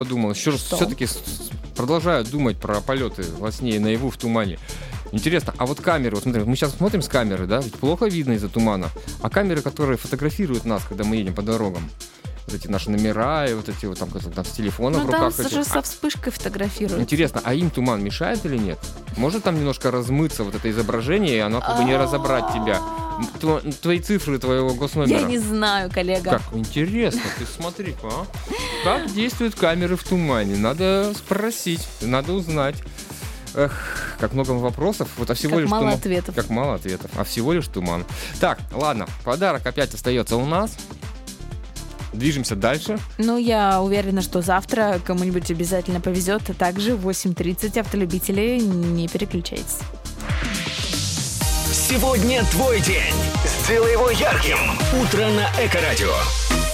подумал, еще раз все-таки продолжаю думать про полеты во сне и наяву в тумане. Интересно, а вот камеры, вот смотри, мы сейчас смотрим с камеры, да, ведь плохо видно из-за тумана, а камеры, которые фотографируют нас, когда мы едем по дорогам, вот эти наши номера и вот эти вот там с телефоном в руках. Ну, там же со вспышкой фотографируют. Интересно, а им туман мешает или нет? Может там немножко размыться вот это изображение, и оно как бы не разобрать тебя? Твои цифры твоего госномера. Я не знаю, коллега. Как интересно, ты смотри-ка, а? Как действуют камеры в тумане? Надо спросить, надо узнать. Эх, как много вопросов, вот, а всего как лишь мало туман. ответов. Как мало ответов, а всего лишь туман. Так, ладно, подарок опять остается у нас. Движемся дальше. Ну, я уверена, что завтра кому-нибудь обязательно повезет. А также в 8:30 автолюбители, не переключайтесь. Сегодня твой день. Сделай его ярким. Утро на Эко-радио.